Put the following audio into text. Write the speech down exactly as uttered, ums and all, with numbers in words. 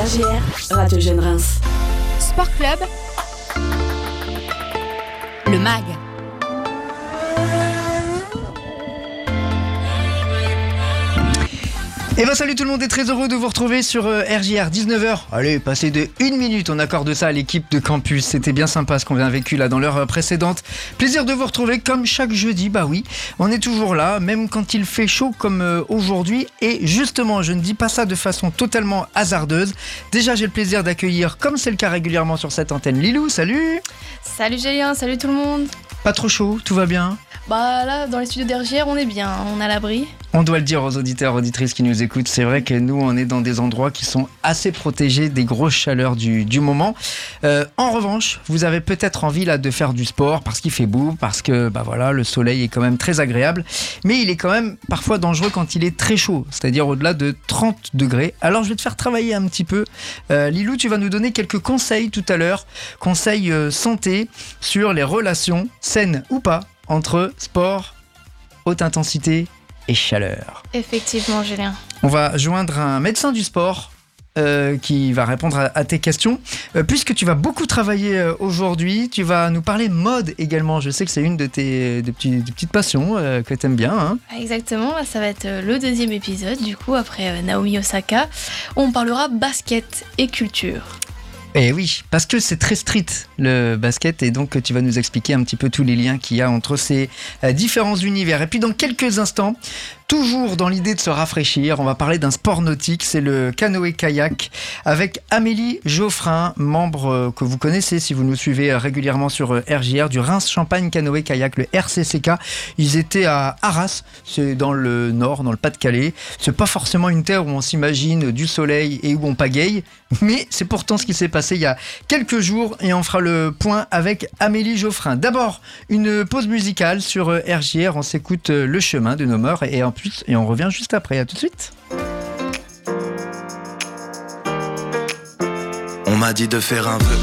G R, Radio Jeune Reims. Sport Club, le M A G. Et ben salut tout le monde, et très heureux de vous retrouver sur euh, R J R, dix-neuf heures. Allez, passez de une minute, on accorde ça à l'équipe de campus. C'était bien sympa ce qu'on vient vécu là dans l'heure précédente. Plaisir de vous retrouver comme chaque jeudi, bah oui, on est toujours là, même quand il fait chaud comme euh, aujourd'hui. Et justement, je ne dis pas ça de façon totalement hasardeuse. Déjà, j'ai le plaisir d'accueillir, comme c'est le cas régulièrement sur cette antenne, Lilou, salut. Salut Julien, salut tout le monde. Pas trop chaud, tout va bien? Bah là, dans les studios d'R J R, on est bien, on a l'abri. On doit le dire aux auditeurs, auditrices qui nous écoutent, c'est vrai que nous, on est dans des endroits qui sont assez protégés des grosses chaleurs du, du moment. Euh, en revanche, vous avez peut-être envie là de faire du sport parce qu'il fait beau, parce que bah voilà, le soleil est quand même très agréable, mais il est quand même parfois dangereux quand il est très chaud, c'est-à-dire au-delà de trente degrés. Alors je vais te faire travailler un petit peu. Euh, Lilou, tu vas nous donner quelques conseils tout à l'heure, conseils euh, santé sur les relations, saines ou pas, entre sport, haute intensité et chaleur. Effectivement, Julien. On va joindre un médecin du sport euh, qui va répondre à, à tes questions. Euh, puisque tu vas beaucoup travailler euh, aujourd'hui, tu vas nous parler mode également. Je sais que c'est une de tes de petits, de petites passions euh, que tu aimes bien. Hein. Exactement, ça va être le deuxième épisode, du coup, après euh, Naomi Osaka. On parlera basket et culture. Eh oui, parce que c'est très street le basket, et donc tu vas nous expliquer un petit peu tous les liens qu'il y a entre ces euh, différents univers. Et puis dans quelques instants, toujours dans l'idée de se rafraîchir, on va parler d'un sport nautique, c'est le canoë-kayak avec Amélie Geoffrin, membre euh, que vous connaissez si vous nous suivez régulièrement sur euh, R J R, du Reims Champagne Canoë-Kayak, le R C C K. Ils étaient à Arras, c'est dans le nord, dans le Pas-de-Calais. C'est pas forcément une terre où on s'imagine du soleil et où on pagaille, mais c'est pourtant ce qui s'est passé il y a quelques jours, et on fera le point avec Amélie Geoffrin. D'abord, une pause musicale sur R J R, on s'écoute Le Chemin de nos morts, et en plus, et on revient juste après. À tout de suite. On m'a dit de faire un vœu.